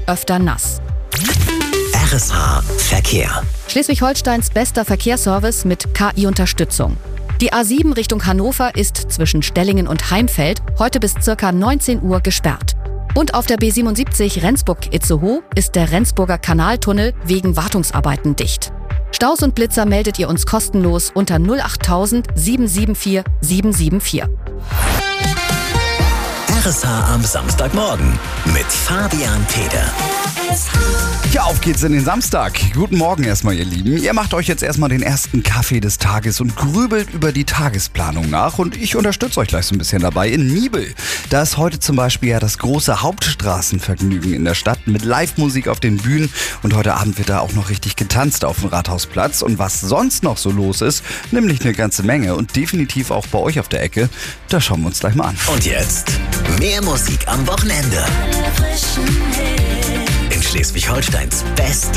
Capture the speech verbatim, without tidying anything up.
öfter nass. R S H Verkehr. Schleswig-Holsteins bester Verkehrsservice mit K I-Unterstützung. Die A sieben Richtung Hannover ist zwischen Stellingen und Heimfeld heute bis ca. neunzehn Uhr gesperrt. Und auf der B siebenundsiebzig Rendsburg-Itzehoe ist der Rendsburger Kanaltunnel wegen Wartungsarbeiten dicht. Staus und Blitzer meldet ihr uns kostenlos unter null acht null null sieben sieben vier sieben sieben vier. R S H am Samstagmorgen mit Fabian Feder. Ja, auf geht's in den Samstag. Guten Morgen erstmal, ihr Lieben. Ihr macht euch jetzt erstmal den ersten Kaffee des Tages und grübelt über die Tagesplanung nach. Und ich unterstütze euch gleich so ein bisschen dabei. In Niebel, da ist heute zum Beispiel ja das große Hauptstraßenvergnügen in der Stadt mit Live-Musik auf den Bühnen. Und heute Abend wird da auch noch richtig getanzt auf dem Rathausplatz. Und was sonst noch so los ist, nämlich eine ganze Menge. Und definitiv auch bei euch auf der Ecke, da schauen wir uns gleich mal an. Und jetzt mehr Musik am Wochenende. In Schleswig-Holsteins beste